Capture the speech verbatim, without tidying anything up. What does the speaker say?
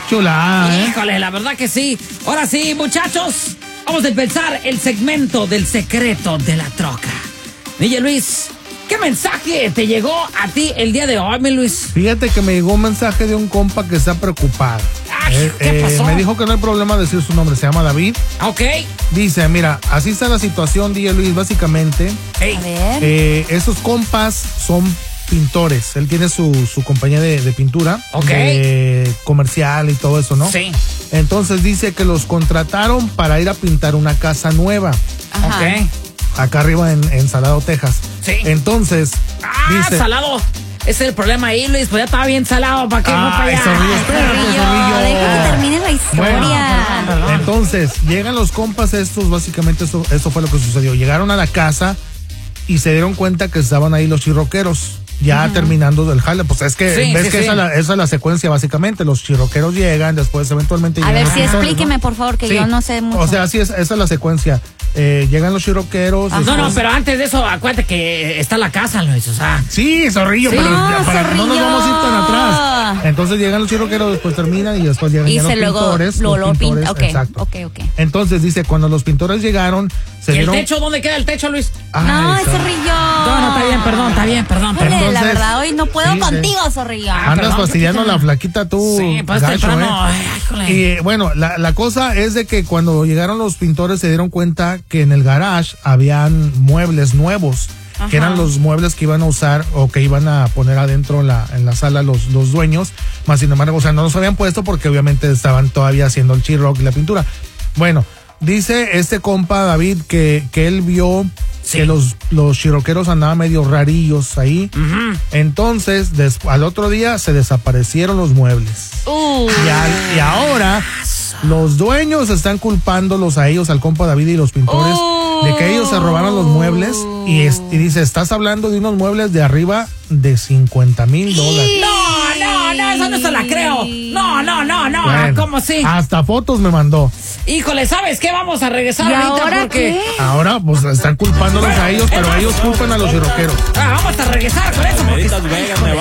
Chulada, ¿eh? Híjole, la verdad que sí. Ahora sí, muchachos, vamos a empezar el segmento del secreto de la troca. D J Luis, ¿qué mensaje te llegó a ti el día de hoy, mi Luis? Fíjate que me llegó un mensaje de un compa que está preocupado. Ay, eh, ¿qué eh, pasó? Me dijo que no hay problema decir su nombre, se llama David. Ok. Dice, mira, así está la situación, D J Luis, básicamente. Hey. A ver. Eh, esos compas son pintores. Él tiene su, su compañía de, de pintura. Ok. De comercial y todo eso, ¿no? Sí. Entonces dice que los contrataron para ir a pintar una casa nueva. Ajá. Ok. Acá arriba en, en Salado, Texas. Sí. Entonces, Ah, dice... salado. Ese es el problema ahí, Luis. Pues ya estaba bien salado. ¿Para qué fue para Ay, allá? Zorrillo, espérate, Zorrillo, Zorrillo. deja que termine la historia. Bueno, entonces, llegan los compas estos, básicamente eso, eso fue lo que sucedió. Llegaron a la casa y se dieron cuenta que estaban ahí los chirroqueros, ya uh-huh. terminando del jale. Pues es que Sí, ves sí, que sí. Esa, es la, esa es la secuencia, básicamente. Los chirroqueros llegan, después eventualmente A llegan ver, los sí, pintores, explíqueme, ¿no? por favor, que Sí. yo no sé mucho. O sea, así es, esa es la secuencia. Eh, llegan los chirroqueros. Ah, no, no, después- pero antes de eso, acuérdate que está la casa, Luis. O sea, Sí, Zorrillo, Sí. pero No, ya para- no nos Zorrillo. vamos a ir tan atrás. Entonces llegan los chirroqueros, después terminan y después llegan y ya se los luego pintores. lo, los lo pintores, pinta. Ok, exacto. ok, ok. Entonces dice, cuando los pintores llegaron, se ¿y el dieron... techo? ¿Dónde queda el techo, Luis? Ay, No, Zor- Zorrillo. No, no, está bien, perdón, está bien, perdón, Híjole, perdón. la Entonces, verdad, hoy no puedo sí, contigo, Zorrillo. Ah, Andas perdón, fastidiando poquito. la flaquita tú, Sí, pues gacho, temprano. ¿eh? Ay, híjole. Y eh, bueno, la, la cosa es de que cuando llegaron los pintores se dieron cuenta que en el garage habían muebles nuevos, Ajá. que eran los muebles que iban a usar o que iban a poner adentro en la, en la sala los, los dueños, más sin embargo, o sea, no los habían puesto porque obviamente estaban todavía haciendo el chirroc y la pintura. Bueno, dice este compa David que, que él vio Sí. que los, los chirroqueros andaban medio rarillos ahí. Ujú. Entonces, des- al otro día se desaparecieron los muebles. Uh. Y, al- y ahora los dueños están culpándolos a ellos, al compa David y los pintores, Oh. de que ellos se robaron los muebles. Y, es- y dice, estás hablando de unos muebles de arriba de cincuenta mil dólares. No, no, no, eso no se la creo. No, no, no, no. Bueno, ¿Cómo sí? Hasta fotos me mandó. Híjole, ¿sabes qué? Vamos a regresar ¿Y ahorita ahora porque. qué? Ahora, pues están culpándolos a ellos, pero ellos culpan a los chirroqueros. Ah, vamos a regresar con eso porque. Las Vegas,